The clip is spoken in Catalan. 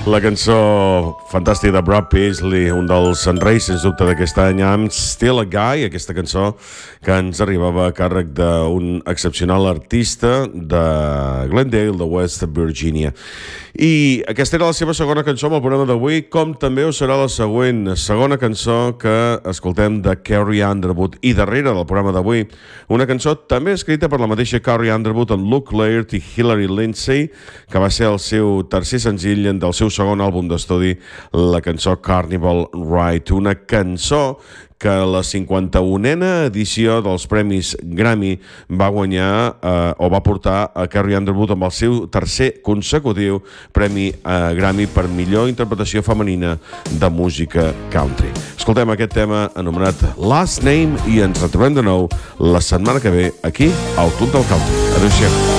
La cançó fantàstica de Brad Paisley, un dels reis, sens dubte, d'aquest any, I'm Still a Guy, aquesta cançó que ens arribava a càrrec d'un excepcional artista de Glendale, de West Virginia. I aquesta era la seva segona cançó amb el programa d'avui, com també ho serà la segona cançó que escoltem de Carrie Underwood. I darrere del programa d'avui, una cançó també escrita per la mateixa Carrie Underwood amb Luke Laird i Hilary Lindsey, que va ser el seu tercer senzill del seu segon àlbum d'estudi, la cançó Carnival Ride, una cançó que la 51a edició dels Premis Grammy va guanyar o va portar a Carrie Underwood amb el seu tercer consecutiu Premi Grammy per millor interpretació femenina de música country. Escoltem aquest tema anomenat Last Name i ens retrobem de nou la setmana que ve aquí al Club del Country. Adéu-siau.